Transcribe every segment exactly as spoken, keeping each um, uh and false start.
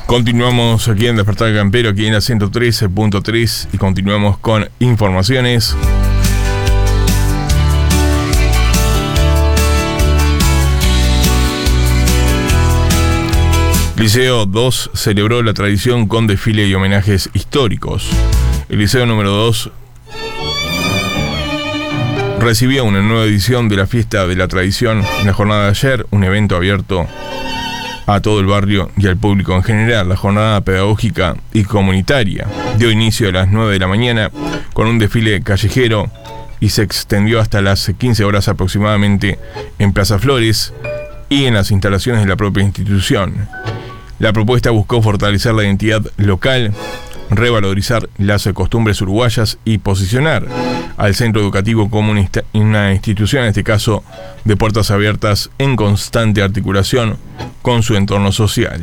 Continuamos aquí en Despertar Campero, aquí en la ciento trece punto tres, y continuamos con informaciones. Liceo dos celebró la tradición con desfile y homenajes históricos. El Liceo número dos recibió una nueva edición de la Fiesta de la Tradición en la jornada de ayer, un evento abierto a todo el barrio y al público en general. La jornada pedagógica y comunitaria dio inicio a las nueve de la mañana con un desfile callejero y se extendió hasta las quince horas aproximadamente en Plaza Flores y en las instalaciones de la propia institución. La propuesta buscó fortalecer la identidad local, revalorizar las costumbres uruguayas y posicionar al centro educativo como una institución, en este caso, de puertas abiertas en constante articulación con su entorno social.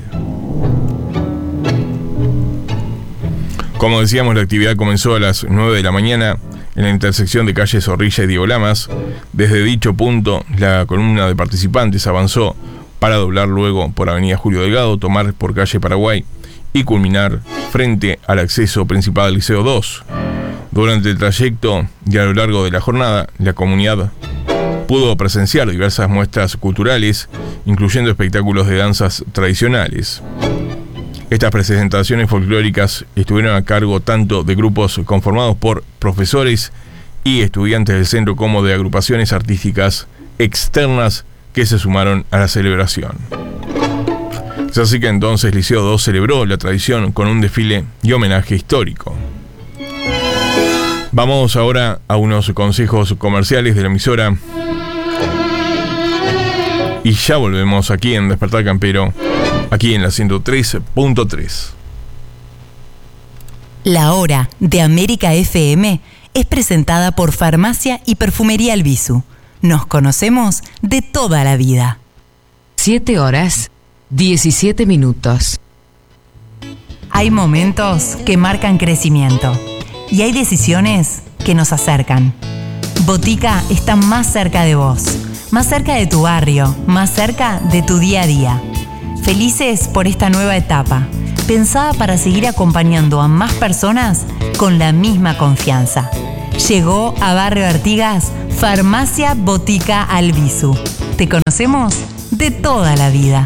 Como decíamos, la actividad comenzó a las nueve de la mañana en la intersección de calle Zorrilla y Diego Lamas. Desde dicho punto, la columna de participantes avanzó para doblar luego por Avenida Julio Delgado, tomar por calle Paraguay y culminar frente al acceso principal del Liceo dos. Durante el trayecto y a lo largo de la jornada, la comunidad pudo presenciar diversas muestras culturales, incluyendo espectáculos de danzas tradicionales. Estas presentaciones folclóricas estuvieron a cargo tanto de grupos conformados por profesores y estudiantes del centro como de agrupaciones artísticas externas que se sumaron a la celebración. Es así que entonces Liceo dos celebró la tradición con un desfile y homenaje histórico. Vamos ahora a unos consejos comerciales de la emisora y ya volvemos aquí en Despertar Campero, aquí en la ciento trece punto tres. La Hora de América F M es presentada por Farmacia y Perfumería Albizu. Nos conocemos de toda la vida. siete horas, diecisiete minutos. Hay momentos que marcan crecimiento y hay decisiones que nos acercan. Botica está más cerca de vos, más cerca de tu barrio, más cerca de tu día a día. Felices por esta nueva etapa, pensada para seguir acompañando a más personas con la misma confianza. Llegó a Barrio Artigas Farmacia Botica Albizu. Te conocemos de toda la vida.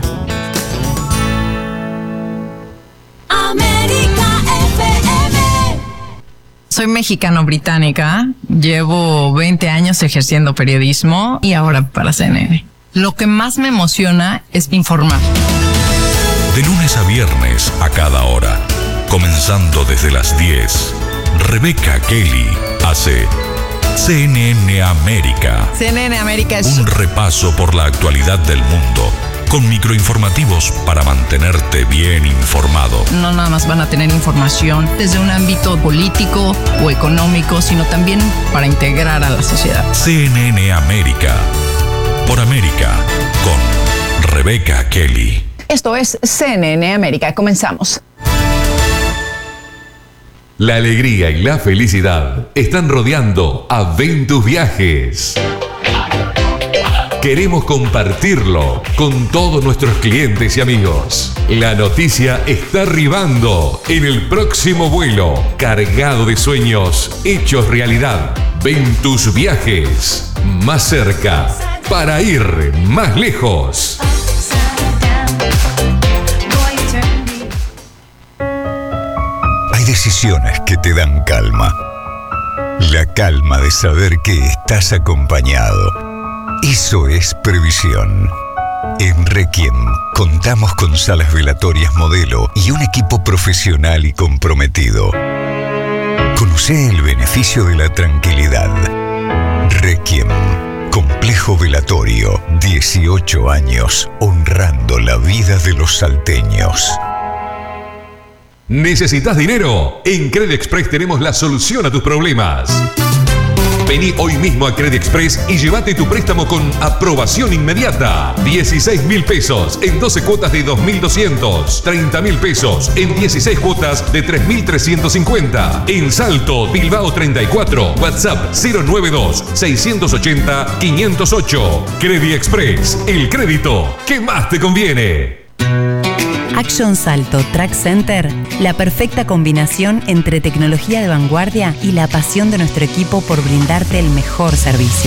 América F M. Soy mexicano-británica, llevo veinte años ejerciendo periodismo y ahora para C N N. Lo que más me emociona es informar. De lunes a viernes a cada hora, comenzando desde las diez, Rebeca Kelly hace C N N América. C N N América es un repaso por la actualidad del mundo, con microinformativos para mantenerte bien informado. No nada más van a tener información desde un ámbito político o económico, sino también para integrar a la sociedad. C N N América, por América, con Rebeca Kelly. Esto es C N N América. Comenzamos. La alegría y la felicidad están rodeando a Ventus Viajes. Queremos compartirlo con todos nuestros clientes y amigos. La noticia está arribando en el próximo vuelo, cargado de sueños hechos realidad. Ventus Viajes, más cerca, para ir más lejos. Hay decisiones que te dan calma. La calma de saber que estás acompañado. Eso es previsión. En Requiem contamos con salas velatorias modelo y un equipo profesional y comprometido. Conoce el beneficio de la tranquilidad. Requiem, complejo velatorio, dieciocho años honrando la vida de los salteños. ¿Necesitas dinero? En Credit Express tenemos la solución a tus problemas. Vení hoy mismo a Credit Express y llévate tu préstamo con aprobación inmediata. dieciséis mil pesos en doce cuotas de dos mil doscientos. treinta mil pesos en dieciséis cuotas de tres mil trescientos cincuenta. En Salto, Bilbao treinta y cuatro. WhatsApp cero nueve dos, seis ocho cero, cinco cero ocho. Credit Express, el crédito que más te conviene. Action Salto Track Center, la perfecta combinación entre tecnología de vanguardia y la pasión de nuestro equipo por brindarte el mejor servicio.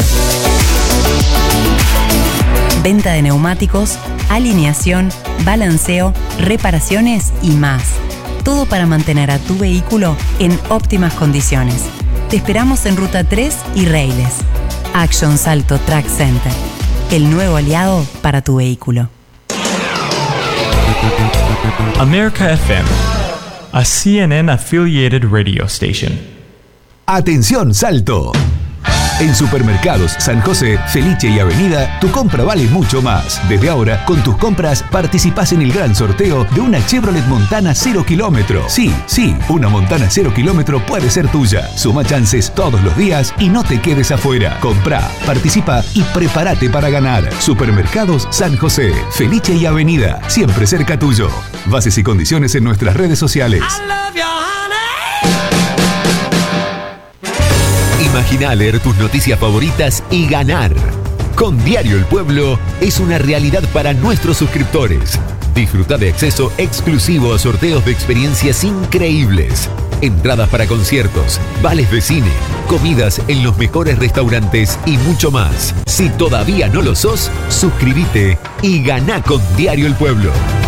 Venta de neumáticos, alineación, balanceo, reparaciones y más. Todo para mantener a tu vehículo en óptimas condiciones. Te esperamos en Ruta tres y Reiles. Action Salto Track Center, el nuevo aliado para tu vehículo. America F M, a C N N affiliated radio station. Atención, Salto. En Supermercados San José, Felice y Avenida, tu compra vale mucho más. Desde ahora, con tus compras, participás en el gran sorteo de una Chevrolet Montana cero kilómetro. Sí, sí, una Montana cero kilómetro puede ser tuya. Suma chances todos los días y no te quedes afuera. Comprá, participa y prepárate para ganar. Supermercados San José, Felice y Avenida, siempre cerca tuyo. Bases y condiciones en nuestras redes sociales. Imagina leer tus noticias favoritas y ganar. Con Diario El Pueblo es una realidad para nuestros suscriptores. Disfruta de acceso exclusivo a sorteos de experiencias increíbles, entradas para conciertos, vales de cine, comidas en los mejores restaurantes y mucho más. Si todavía no lo sos, suscríbete y ganá con Diario El Pueblo.